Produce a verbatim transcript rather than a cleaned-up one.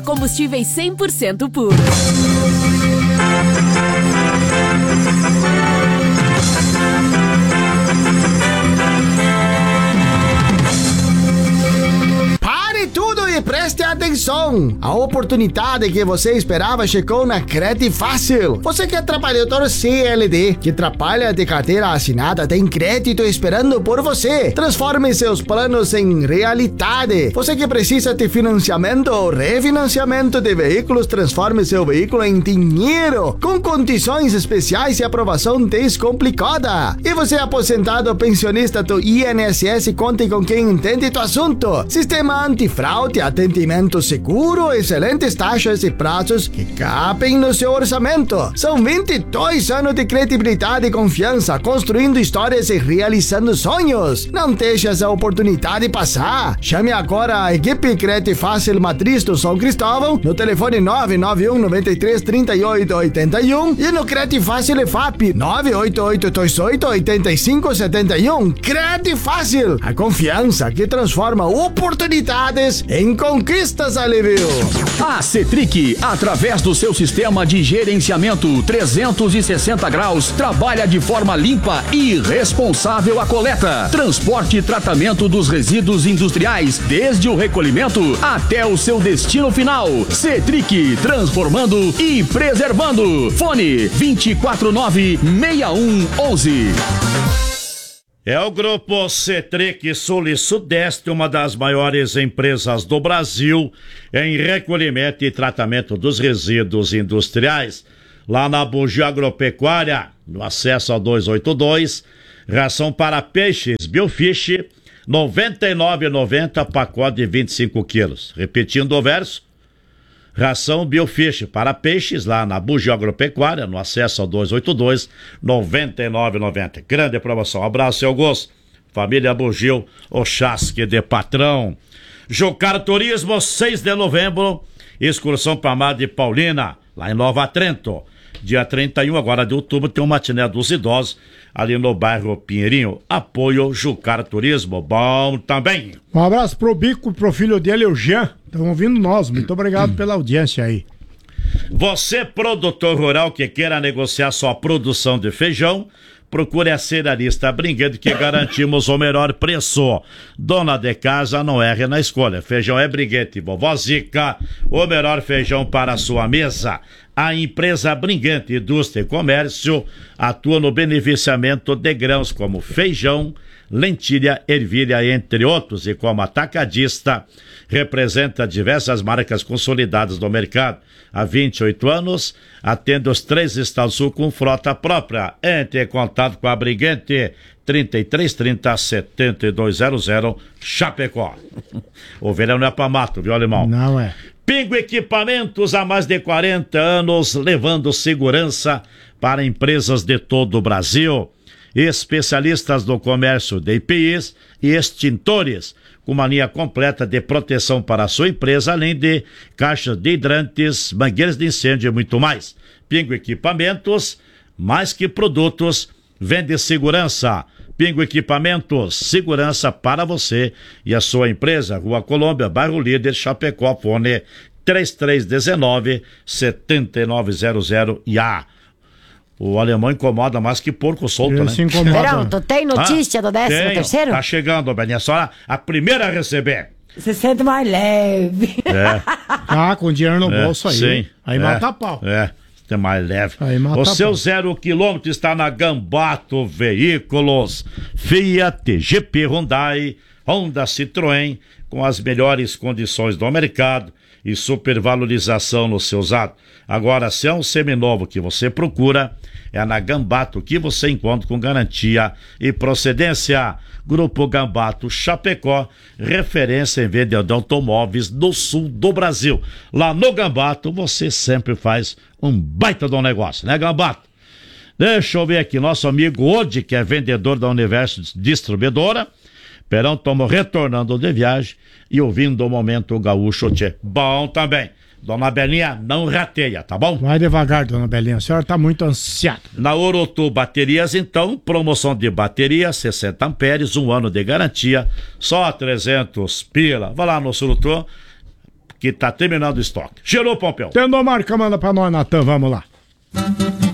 Combustíveis cem por cento puros. Pare tudo e preste atenção! A oportunidade que você esperava chegou na Credit Fácil. Você que é trabalhador C L T, que trabalha de carteira assinada, tem crédito esperando por você. Transforme seus planos em realidade. Você que precisa de financiamento ou refinanciamento de veículos, transforme seu veículo em dinheiro, com condições especiais e aprovação descomplicada. E você aposentado ou pensionista do I N S S, conte com quem entende do assunto. Sistema antifraude, atendimento seguro, excelentes taxas e prazos que cabem no seu orçamento. São vinte e dois anos de credibilidade e confiança, construindo histórias e realizando sonhos. Não deixe essa oportunidade passar. Chame agora a equipe Credit Fácil Matriz do São Cristóvão no telefone nove nove um nove três três oito oito um e no Credit Fácil E F A P nove oito oito dois oito oito cinco sete um. Credit Fácil, a confiança que transforma oportunidades em conquistas, alívio. A Cetric, através do seu sistema de gerenciamento trezentos e sessenta graus, trabalha de forma limpa e responsável a coleta, transporte e tratamento dos resíduos industriais, desde o recolhimento até o seu destino final. Cetric, transformando e preservando. Fone vinte e quatro nove, seis um onze. É o Grupo Cetric Sul e Sudeste, uma das maiores empresas do Brasil em recolhimento e tratamento dos resíduos industriais. Lá na Bugio Agropecuária, no acesso ao duzentos e oitenta e dois, ração para peixes Biofish, noventa e nove reais e noventa centavos, pacote de vinte e cinco quilos. Repetindo o verso, ração Biofish para peixes lá na Bugio Agropecuária, no acesso ao duzentos e oitenta e dois, noventa e nove reais e noventa centavos. Grande promoção. Abraço, seu gosto. Família Bugio, o chasque de patrão. Jucar Turismo, seis de novembro, excursão para Mar de Paulina, lá em Nova Trento. Dia trinta e um, agora de outubro, tem um matiné dos idosos ali no bairro Pinheirinho. Apoio Jucar Turismo, bom também. Um abraço pro Bico e pro filho dele, o Jean. Estão ouvindo nós. Muito obrigado pela audiência aí. Você, produtor rural que queira negociar sua produção de feijão, procure a Cerealista Brinquedo, que garantimos o melhor preço. Dona de casa, não erre na escolha. Feijão é Brinquedo, Vovó Zica, o melhor feijão para a sua mesa. A empresa Brinquedo Indústria e Comércio atua no beneficiamento de grãos como feijão, lentilha, ervilha, entre outros, e como atacadista representa diversas marcas consolidadas no mercado. Há vinte e oito anos, atende os três estados sul com frota própria. Entre em contato com a Briguente, trinta e três trinta, setenta e dois zero zero, Chapecó. Ovelha não é pra mato, viu, alemão? Não é. Pingo Equipamentos, há mais de quarenta anos, levando segurança para empresas de todo o Brasil. Especialistas do comércio de I P Is e extintores, com uma linha completa de proteção para a sua empresa, além de caixas de hidrantes, mangueiras de incêndio e muito mais. Pingo Equipamentos, mais que produtos, vende segurança. Pingo Equipamentos, segurança para você e a sua empresa. Rua Colômbia, bairro Líder, Chapecó, fone três três um nove, sete nove zero zero e A. O alemão incomoda mais que porco solto, Ele né? se incomoda. Verão, tu tem notícia Ah, do décimo tenho. terceiro? Tá chegando, Beninha, só a primeira a receber. Você sente mais leve. É. Ah, com dinheiro no É, bolso aí. sim. Aí É, mata a pau. É, tem mais leve. Aí mata O a seu pau. zero quilômetro está na Gambato Veículos. Fiat, G P, Hyundai, Honda, Citroën, com as melhores condições do mercado e supervalorização no seu usado. Agora, se é um seminovo que você procura, é na Gambato que você encontra com garantia e procedência. Grupo Gambato Chapecó, referência em venda de automóveis do sul do Brasil. Lá no Gambato você sempre faz um baita de um negócio, né, Gambato? Deixa eu ver aqui, nosso amigo Odi, que é vendedor da Universo Distribuidora. Perão, estamos retornando de viagem e ouvindo o Momento Gaúcho Tchê. Bom também. Dona Belinha, não rateia, tá bom? Vai devagar, dona Belinha, a senhora tá muito ansiada. Na Orotu Baterias, então, promoção de bateria, sessenta amperes, um ano de garantia, só trezentos pila. Vai lá no Orotu, que tá terminando o estoque. Gerou, Pompeu. Tendo a marca, manda pra nós, Natan, vamos lá.